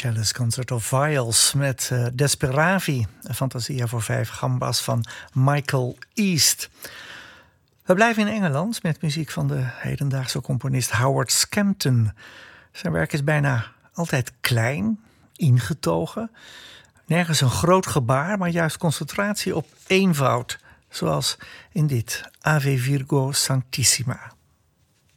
Cellist Concert of Viols met Desperavi, een fantasia voor 5 gambas van Michael East. We blijven in Engeland met muziek van de hedendaagse componist Howard Scampton. Zijn werk is bijna altijd klein, ingetogen. Nergens een groot gebaar, maar juist concentratie op eenvoud. Zoals in dit Ave Virgo Sanctissima.